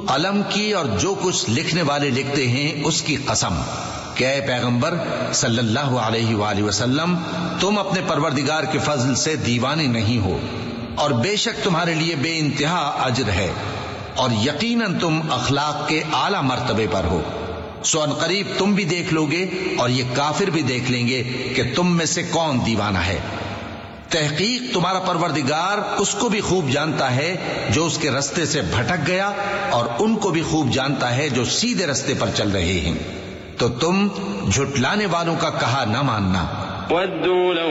कलम की और जो कुछ लिखने वाले लिखते हैं उसकी कसम कि ऐ पैगंबर सल्लल्लाहु अलैहि वसल्लम, तुम अपने परवरदिगार के फजल से दीवाने नहीं हो और बेशक तुम्हारे लिए बेइंतहा अजर है और यकीनन तुम अखलाक के आला मर्तबे पर हो। सो अनकरीब तुम भी देख लोगे और ये काफिर भी देख लेंगे कि तुम में से कौन दीवाना है। तहकीक तुम्हारा परवरदिगार उसको भी खूब जानता है जो उसके रास्ते से भटक गया और उनको भी खूब जानता है जो सीधे रास्ते पर चल रहे हैं। तो तुम झुटलाने वालों का कहा न मानना।